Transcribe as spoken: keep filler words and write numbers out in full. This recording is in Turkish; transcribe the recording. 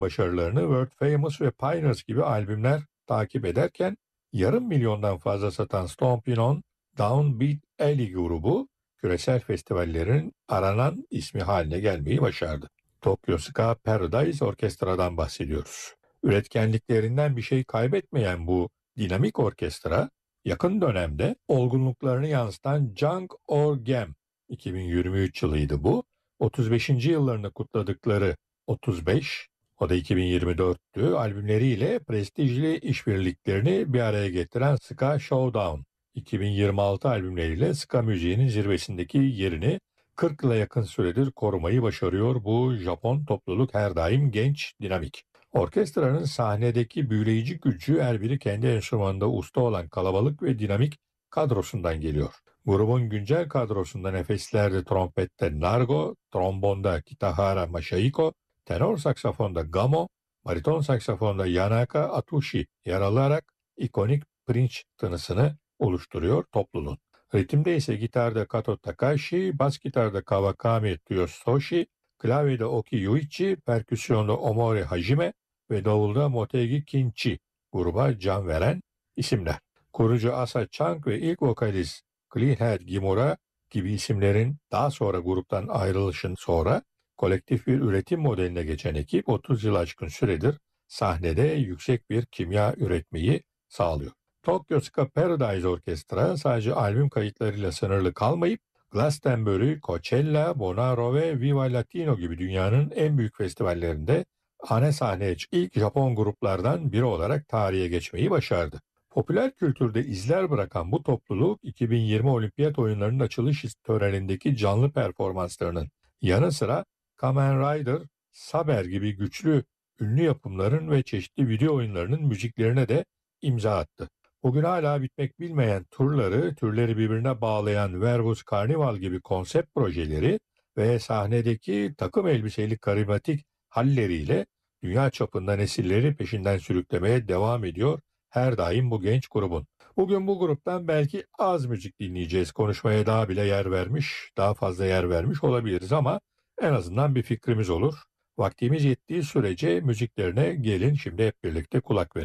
başarılarını World Famous ve Pioneers gibi albümler takip ederken yarım milyondan fazla satan Stompin' On Downbeat Alley grubu küresel festivallerin aranan ismi haline gelmeyi başardı. Tokyo Ska Paradise Orkestra'dan bahsediyoruz. Üretkenliklerinden bir şey kaybetmeyen bu dinamik orkestra yakın dönemde olgunluklarını yansıtan Junk or Gem, iki bin yirmi üç yılıydı bu, otuz beşinci yıllarını kutladıkları otuz beş, o da iki bin yirmi dörttü, albümleriyle prestijli işbirliklerini bir araya getiren Ska Showdown, iki bin yirmi altı albümleriyle ska müziğinin zirvesindeki yerini kırk yıla yakın süredir korumayı başarıyor bu Japon topluluk, her daim genç, dinamik. Orkestranın sahnedeki büyüleyici gücü her biri kendi enstrümanında usta olan kalabalık ve dinamik kadrosundan geliyor. Grubun güncel kadrosunda nefeslerde trompette Nargo, trombonda Kitahara Masahiko, tenor saksafonda Gamo, bariton saksafonda Yanaka Atsushi yer alarak ikonik Prince tınısını oluşturuyor topluluğun. Ritimde ise gitarda Kato Takashi, bas gitarda Kawakami Tsuyoshi, klavyede Oki Yuichi, perküsyonda Omori Hajime ve davulda Motegi Kinchi gruba can veren isimler. Kurucu Asa Chang ve ilk vokalist Clean Head Gimura gibi isimlerin daha sonra gruptan ayrılışın sonra kolektif bir üretim modeline geçen ekip otuz yıl aşkın süredir sahnede yüksek bir kimya üretmeyi sağlıyor. Tokyo Ska Paradise Orkestra sadece albüm kayıtlarıyla sınırlı kalmayıp Glastonbury, Coachella, Bonnaroo ve Viva Latino gibi dünyanın en büyük festivallerinde ana sahneye çıkan ilk Japon gruplardan biri olarak tarihe geçmeyi başardı. Popüler kültürde izler bırakan bu topluluk iki bin yirmi Olimpiyat Oyunları'nın açılış törenindeki canlı performanslarının yanı sıra Kamen Rider, Saber gibi güçlü ünlü yapımların ve çeşitli video oyunlarının müziklerine de imza attı. Bugün hala bitmek bilmeyen turları, türleri birbirine bağlayan Verbus Carnival gibi konsept projeleri ve sahnedeki takım elbiseli karizmatik halleriyle dünya çapında nesilleri peşinden sürüklemeye devam ediyor her daim bu genç grubun. Bugün bu gruptan belki az müzik dinleyeceğiz. Konuşmaya daha bile yer vermiş, daha fazla yer vermiş olabiliriz ama en azından bir fikrimiz olur. Vaktimiz yettiği sürece müziklerine gelin şimdi hep birlikte kulak verelim.